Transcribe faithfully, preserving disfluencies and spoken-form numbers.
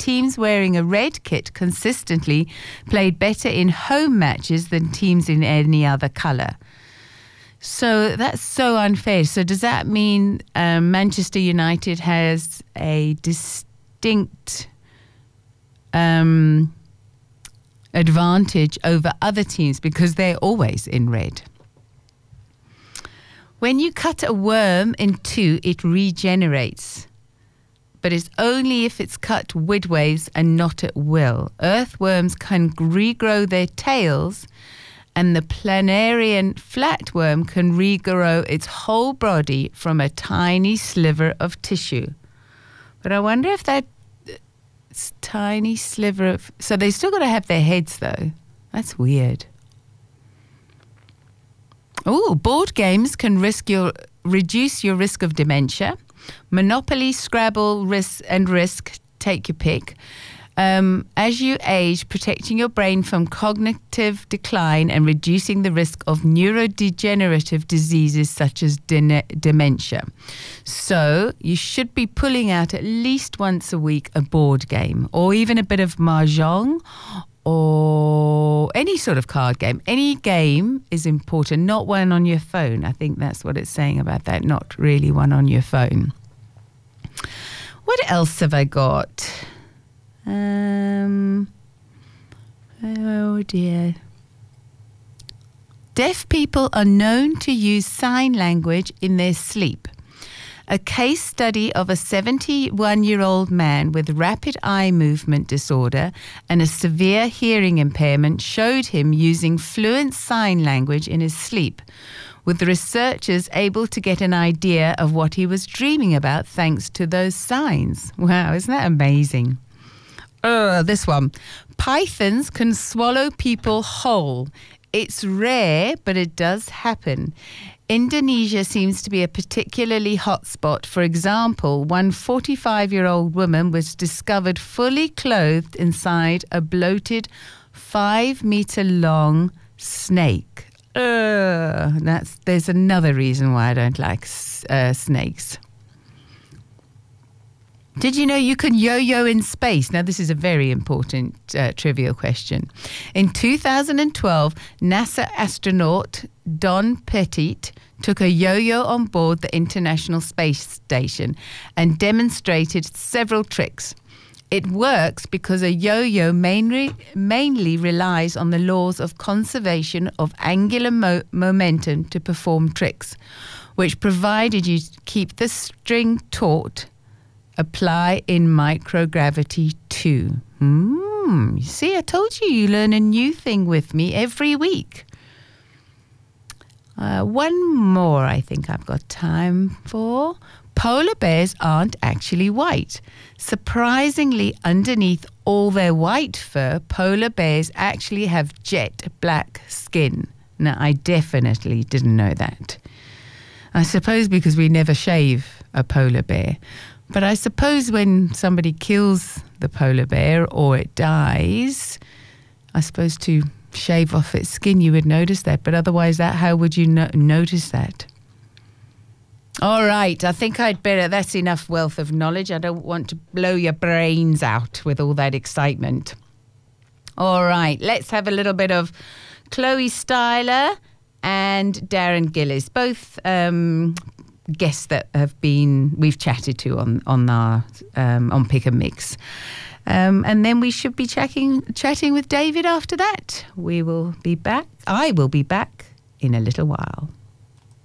teams wearing a red kit consistently played better in home matches than teams in any other colour. So that's so unfair. So does that mean um, Manchester United has a distinct um, advantage over other teams because they're always in red? When you cut a worm in two, it regenerates. But it's only if it's cut widthways and not at will. Earthworms can regrow their tails, and the planarian flatworm can regrow its whole body from a tiny sliver of tissue. But I wonder if that tiny sliver of... So they still got to have their heads, though. That's weird. Oh, board games can risk your reduce your risk of dementia. Monopoly, Scrabble, risk and Risk, take your pick. Um, as you age, protecting your brain from cognitive decline and reducing the risk of neurodegenerative diseases such as de- dementia. So you should be pulling out at least once a week a board game or even a bit of mahjong or any sort of card game. Any game is important, not one on your phone. I think that's what it's saying about that, not really one on your phone. What else have I got? Um, oh dear. Deaf people are known to use sign language in their sleep. A case study of a seventy-one-year-old man with rapid eye movement disorder and a severe hearing impairment showed him using fluent sign language in his sleep, with the researchers able to get an idea of what he was dreaming about thanks to those signs. Wow, isn't that amazing? Oh, this one. Pythons can swallow people whole. It's rare, but it does happen. Indonesia seems to be a particularly hot spot. For example, one forty-five-year-old woman was discovered fully clothed inside a bloated five-meter-long snake. Uh, that's there's another reason why I don't like uh, snakes. Did you know you can yo-yo in space? Now, this is a very important uh, trivial question. In two thousand twelve, NASA astronaut Don Pettit took a yo-yo on board the International Space Station and demonstrated several tricks. It works because a yo-yo mainly, mainly relies on the laws of conservation of angular mo- momentum to perform tricks, which, provided you keep the string taut, apply in microgravity too. Hmm. You see, I told you you learn a new thing with me every week. Uh, one more I think I've got time for. Polar bears aren't actually white. Surprisingly, underneath all their white fur, polar bears actually have jet black skin. Now, I definitely didn't know that. I suppose because we never shave a polar bear. But I suppose when somebody kills the polar bear or it dies, I suppose to shave off its skin you would notice that. But otherwise, that how would you no- notice that? All right, I think I'd better, that's enough wealth of knowledge. I don't want to blow your brains out with all that excitement. All right, let's have a little bit of Chloe Styler and Darren Gillis, both um, guests that have been, we've chatted to on, on our, um, on Pick and Mix. Um, and then we should be chatting, chatting with David after that. We will be back. I will be back in a little while.